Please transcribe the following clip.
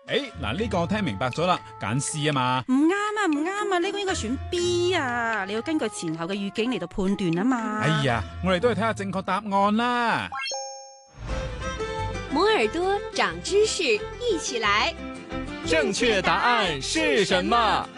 嗱呢個我聽明白咗啦，揀 C 啊嘛。 唔啱啊，唔啱啊，呢個應該選 B 啊！你要根據前後嘅語境嚟到判斷啊嘛。 哎呀，我哋都係睇下正確答案啦。 摩耳朵長知識，一起來。 正確答案是什麼？